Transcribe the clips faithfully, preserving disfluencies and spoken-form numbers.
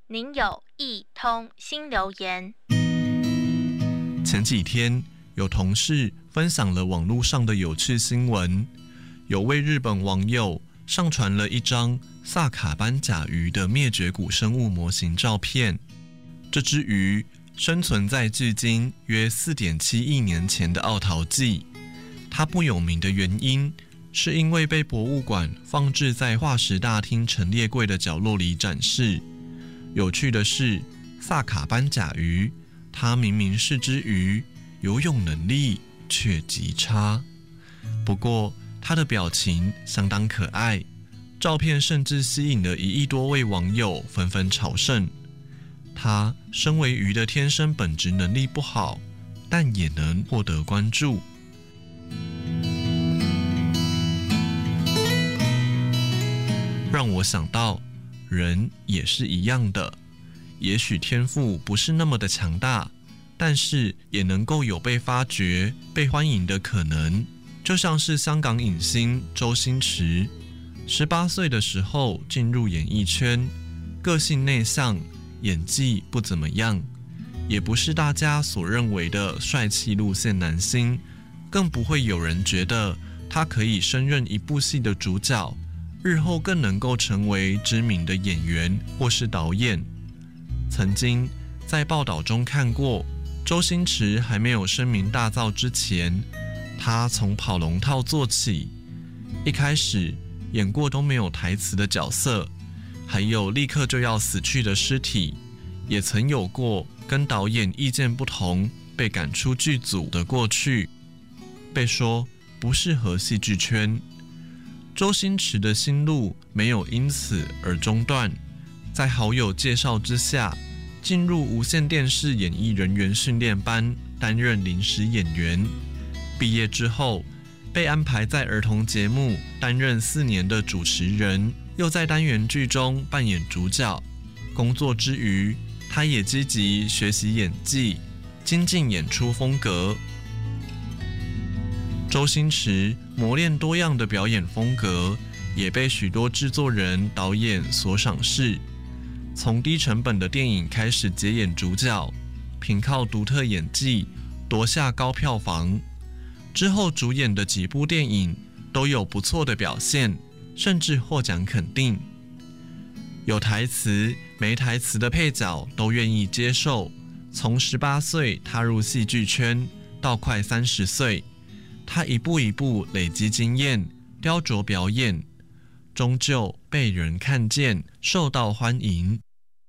您有一通新留言。 前几天有同事分享了网络上的有趣新闻，有位日本网友上传了一张萨卡班甲鱼的灭绝古生物模型照片。这只鱼生存在距今约 四点七亿年前的奥陶纪，它不有名的原因是因为被博物馆放置在化石大厅陈列柜的角落里展示。有趣的是，萨卡班甲鱼它明明是只鱼，游泳能力却极差。不过它的表情相当可爱，照片甚至吸引了一亿多位网友纷纷朝圣。它身为鱼的天生本质能力不好，但也能获得关注。让我想到人也是一样的，也许天赋不是那么的强大，但是也能够有被发掘、被欢迎的可能。就像是香港影星周星驰，十八岁的时候进入演艺圈，个性内向，演技不怎么样，也不是大家所认为的帅气路线男星，更不会有人觉得他可以胜任一部戏的主角，日后更能够成为知名的演员或是导演。曾经在报道中看过，周星驰还没有声名大噪之前，他从跑龙套做起，一开始演过都没有台词的角色，还有立刻就要死去的尸体，也曾有过跟导演意见不同被赶出剧组的过去，被说不适合戏剧圈。周星驰的心路没有因此而中断，在好友介绍之下，进入无线电视演艺人员训练班担任临时演员。毕业之后，被安排在儿童节目担任四年的主持人，又在单元剧中扮演主角。工作之余，他也积极学习演技，精进演出风格。周星驰磨练多样的表演风格，也被许多制作人、导演所赏识。从低成本的电影开始接演主角，凭靠独特演技夺下高票房。之后主演的几部电影都有不错的表现，甚至获奖肯定。有台词没台词的配角都愿意接受。从十八岁踏入戏剧圈到快三十岁，他一步一步累积经验，雕琢表演，终究被人看见，受到欢迎。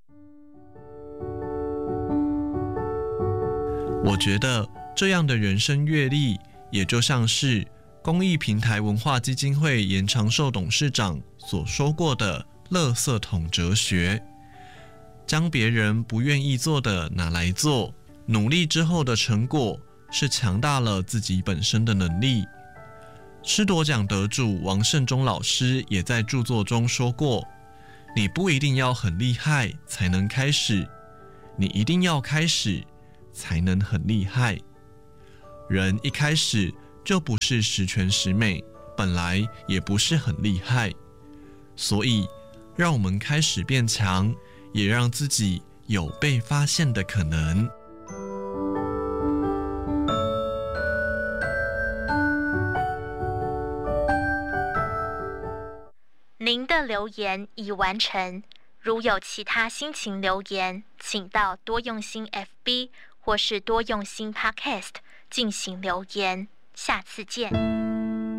我觉得这样的人生阅历，也就像是公益平台文化基金会严长寿董事长所说过的垃圾桶哲学，将别人不愿意做的拿来做，努力之后的成果是强大了自己本身的能力。师铎奖得主王胜忠老师也在著作中说过，你不一定要很厉害才能开始，你一定要开始才能很厉害。人一开始就不是十全十美，本来也不是很厉害，所以让我们开始变强，也让自己有被发现的可能。 您的留言已完成，如有其他心情留言，请到多用心 F B 或是多用心 Podcast 进行留言。下次见。